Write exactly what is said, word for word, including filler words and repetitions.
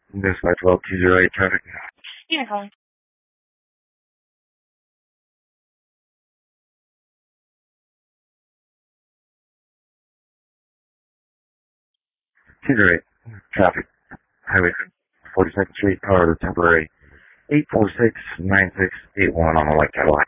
This five twelve two zero eight traffic. Yeah, calling. two zero eight traffic. Highway forty-second Street, power temporary. eight four six nine six eight one on the light Cadillac.